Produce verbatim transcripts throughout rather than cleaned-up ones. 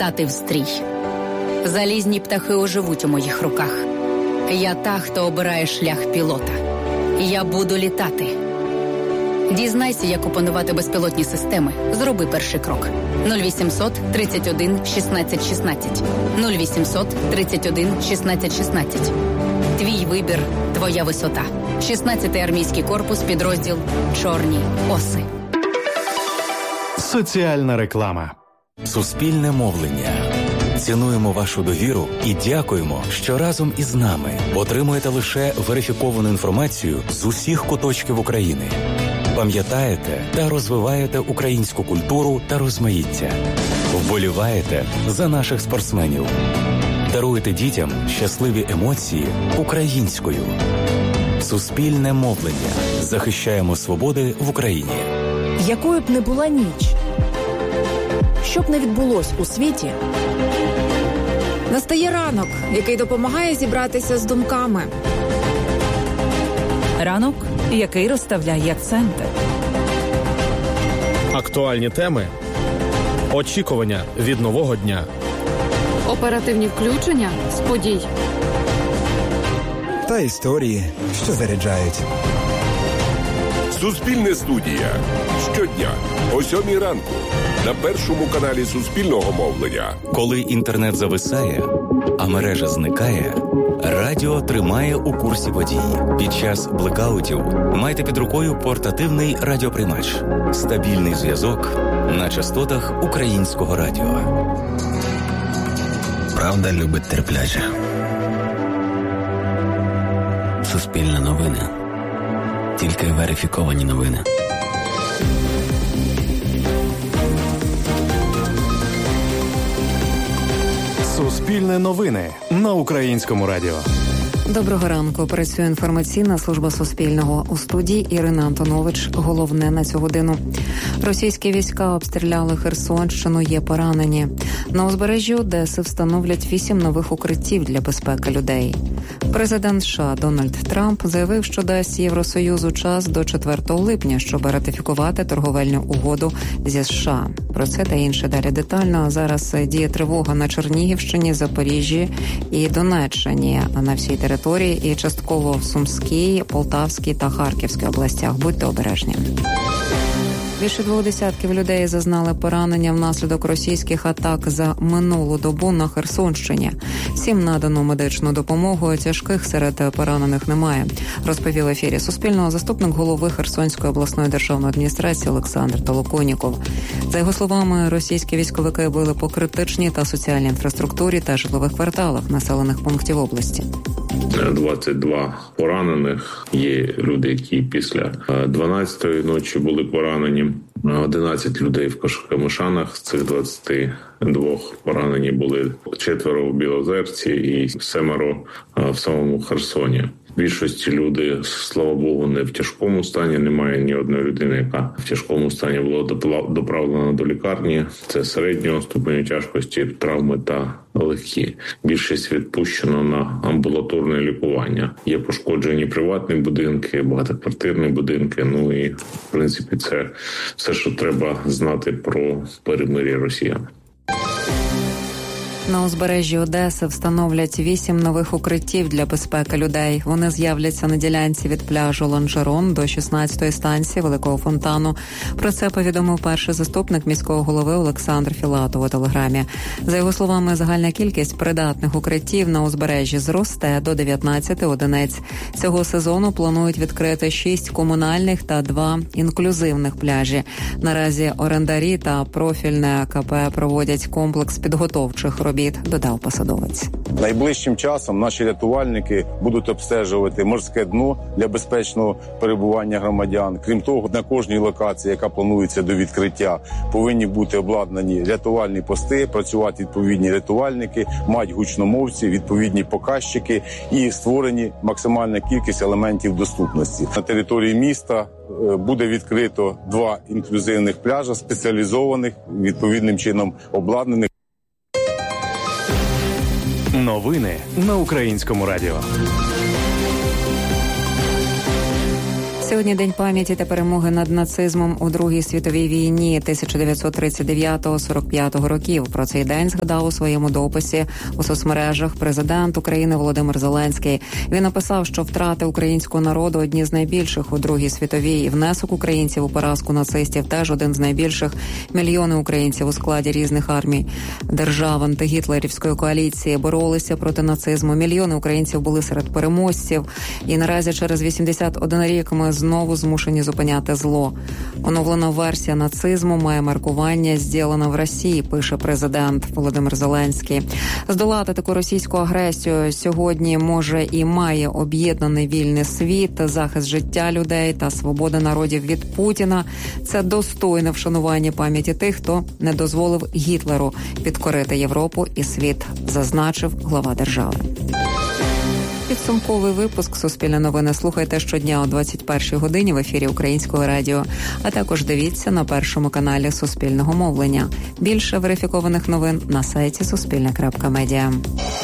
стати в стрій. Залізні птахи оживуть у моїх руках. Я та, хто обирає шлях пілота. Я буду літати. Дізнайся, як опанувати безпілотні системи. Зроби перший крок. нуль вісімсот тридцять один шістнадцять шістнадцять. нуль вісімсот тридцять один шістнадцять шістнадцять. Твій вибір, твоя висота. шістнадцятий армійський корпус, підрозділ «Чорні оси». Соціальна реклама. Суспільне мовлення. Цінуємо вашу довіру і дякуємо, що разом із нами отримуєте лише верифіковану інформацію з усіх куточків України. Пам'ятаєте та розвиваєте українську культуру та розмаїття. Вболіваєте за наших спортсменів. Даруєте дітям щасливі емоції українською. Суспільне мовлення. Захищаємо свободи в Україні. Якою б не була ніч, що б не відбулось у світі, настає ранок, який допомагає зібратися з думками. Ранок, який розставляє акценти. Актуальні теми, очікування від нового дня. Оперативні включення з подій. Та історії, що заряджають. Суспільне студія. Щодня о сьомій ранку на першому каналі Суспільного мовлення. Коли інтернет зависає, а мережа зникає, радіо тримає у курсі подій. Під час блекаутів майте під рукою портативний радіоприймач. Стабільний зв'язок на частотах українського радіо. Правда любить терпляче. Суспільне новини. Тільки верифіковані новини. Суспільне новини на українському радіо. Доброго ранку. Працює інформаційна служба Суспільного. У студії Ірина Антонович. Головне на цю годину. Російські війська обстріляли Херсонщину, є поранені. На узбережжі Одеси встановлять вісім нових укриттів для безпеки людей. Президент США Дональд Трамп заявив, що дасть Євросоюзу час до четвертого липня, щоб ратифікувати торговельну угоду зі США. Про це та інше далі детально. Зараз діє тривога на Чернігівщині, Запоріжжі і Донеччині, а на всій території і частково в Сумській, Полтавській та Харківській областях. Будьте обережні. Більше двох десятків людей зазнали поранення внаслідок російських атак за минулу добу на Херсонщині. Всім надано медичну допомогу, тяжких серед поранених немає, розповів в ефірі Суспільного заступник голови Херсонської обласної державної адміністрації Олександр Толоконіков. За його словами, російські військовики били по критичній та соціальній інфраструктурі та житлових кварталах населених пунктів області. двадцять два поранених. Є люди, які після дванадцятої ночі були поранені. одинадцять людей в Камишанах. З цих двадцяти двох поранені були четверо в Білозерці і семеро в самому Херсоні. В більшості люди, слава Богу, не в тяжкому стані. Немає ні одної людини, яка в тяжкому стані була доправлена до лікарні. Це середнього ступеню тяжкості, травми та легкі. Більшість відпущено на амбулаторне лікування. Є пошкоджені приватні будинки, багатоквартирні будинки. Ну і, в принципі, це все, що треба знати про перемир'я росіян. На узбережжі Одеси встановлять вісім нових укриттів для безпеки людей. Вони з'являться на ділянці від пляжу Лонжерон до шістнадцятої станції Великого фонтану. Про це повідомив перший заступник міського голови Олександр Філатов у телеграмі. За його словами, загальна кількість придатних укриттів на узбережжі зросте до дев'ятнадцяти одиниць. Цього сезону планують відкрити шість комунальних та два інклюзивних пляжі. Наразі орендарі та профільне КП проводять комплекс підготовчих робіт. Додав посадовець. Найближчим часом наші рятувальники будуть обстежувати морське дно для безпечного перебування громадян. Крім того, на кожній локації, яка планується до відкриття, повинні бути обладнані рятувальні пости, працювати відповідні рятувальники, мають гучномовці, відповідні показчики і створені максимальна кількість елементів доступності. На території міста буде відкрито два інклюзивних пляжа, спеціалізованих, відповідним чином обладнаних. Новини на українському радіо. Сьогодні День пам'яті та перемоги над нацизмом у Другій світовій війні тисяча дев'ятсот тридцять дев'ятого - сорок п'ятого років. Про цей день згадав у своєму дописі у соцмережах президент України Володимир Зеленський. Він написав, що втрати українського народу одні з найбільших у Другій світовій, і внесок українців у поразку нацистів теж один з найбільших. Мільйони українців у складі різних армій держав антигітлерівської коаліції боролися проти нацизму. Мільйони українців були серед переможців. І наразі через вісімдесят один рік ми знову змушені зупиняти зло. Оновлена версія нацизму має маркування «Зділено в Росії», пише президент Володимир Зеленський. Здолати таку російську агресію сьогодні може і має об'єднаний вільний світ, захист життя людей та свобода народів від Путіна. Це достойне вшанування пам'яті тих, хто не дозволив Гітлеру підкорити Європу і світ, зазначив глава держави. Підсумковий випуск «Суспільне новини» слухайте щодня о двадцять першій годині в ефірі Українського радіо, а також дивіться на першому каналі Суспільного мовлення. Більше верифікованих новин на сайті суспільне крапка медіа.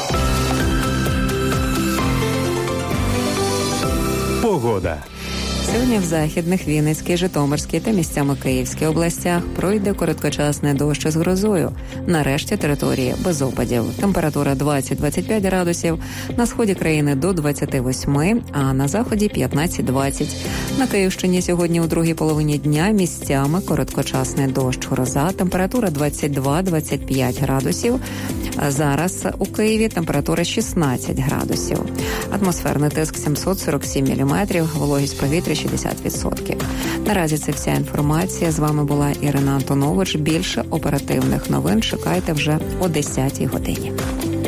Погода. Сьогодні в Західних, Вінницькій, Житомирській та місцями Київській областях пройде короткочасний дощ з грозою. На решті території без опадів. Температура двадцять - двадцять п'ять градусів, на сході країни до двадцять восьми, а на заході п'ятнадцять - двадцять. На Київщині сьогодні у другій половині дня місцями короткочасний дощ, гроза, температура двадцять два - двадцять п'ять градусів. А зараз у Києві температура шістнадцять градусів. Атмосферний тиск сімсот сорок сім міліметрів, вологість повітря шістдесят відсотків. Наразі це вся інформація. З вами була Ірина Антонович. Більше оперативних новин чекайте вже о десятій годині.